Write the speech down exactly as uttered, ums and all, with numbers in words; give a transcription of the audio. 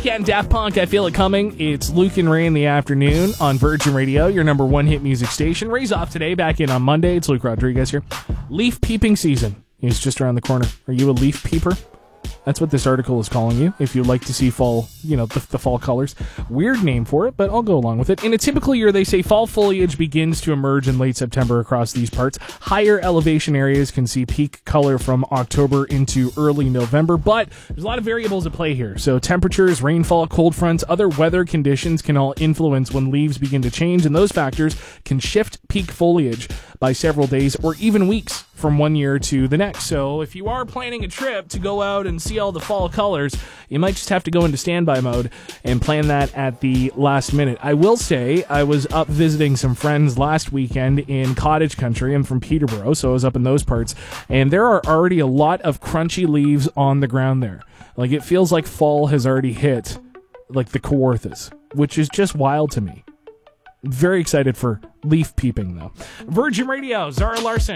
Weeknd, Daft Punk, I Feel It Coming. It's Luke and Ray in the afternoon on Virgin Radio, your number one hit music station. Ray's off today, back in on Monday. It's Luke Rodriguez here. Leaf peeping season is just around the corner. Are you a leaf peeper? That's what this article is calling you, if you'd like to see fall, you know, the, the fall colors. Weird name for it, but I'll go along with it. In a typical year, they say fall foliage begins to emerge in late September across these parts. Higher elevation areas can see peak color from October into early November, but there's a lot of variables at play here. So temperatures, rainfall, cold fronts, other weather conditions can all influence when leaves begin to change, and those factors can shift peak foliage by several days or even weeks from one year to the next. So if you are planning a trip to go out and see all the fall colors, you might just have to go into standby mode and plan that at the last minute. I will say I was up visiting some friends last weekend in cottage country. I'm from Peterborough, so I was up in those parts, and there are already a lot of crunchy leaves on the ground there. Like, it feels like fall has already hit, like the Kawarthas, which is just wild to me. Very excited for leaf peeping, though. Virgin Radio, Zara Larson.